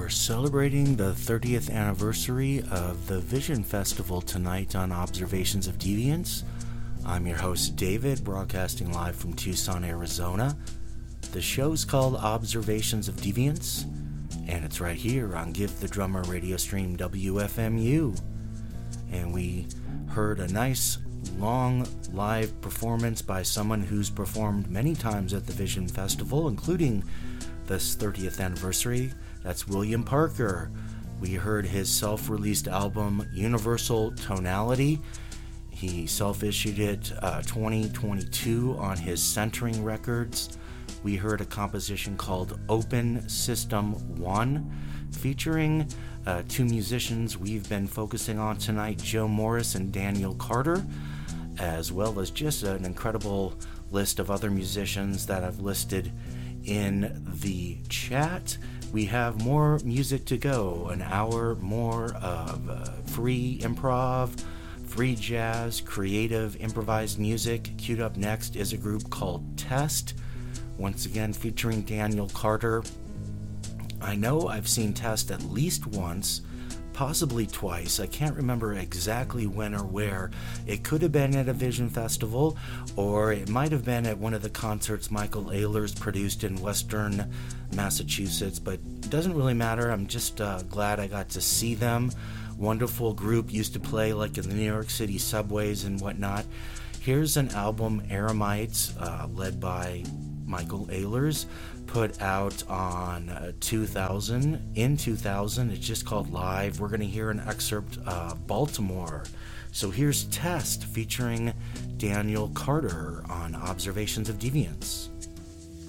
celebrating the 30th anniversary of the Vision Festival tonight on Observations of Deviance. I'm your host, David, broadcasting live from Tucson, Arizona. The show's called Observations of Deviance, and it's right here on Give the Drummer radio stream WFMU. And we heard a nice, long live performance by someone who's performed many times at the Vision Festival, including this 30th anniversary. That's William Parker. We heard his self-released album Universal Tonality. He self-issued it 2022 on his Centering Records. We heard a composition called Open System 1, featuring two musicians we've been focusing on tonight, Joe Morris and Daniel Carter, as well as just an incredible list of other musicians that I've listed in the chat. We have more music to go, an hour more of free improv, free jazz, creative improvised music. Queued up next is a group called Test, once again featuring Daniel Carter. I know I've seen Test at least once, possibly twice. I can't remember exactly when or where. It could have been at a Vision Festival, or it might have been at one of the concerts Michael Ehlers produced in Western Massachusetts, but it doesn't really matter. I'm just glad I got to see them. Wonderful group, used to play like in the New York City subways and whatnot. Here's an album, Eremites, led by Michael Ehlers, put out on 2000. In 2000, it's just called Live. We're going to hear an excerpt of Baltimore. So here's Test featuring Daniel Carter on Observations of Deviance.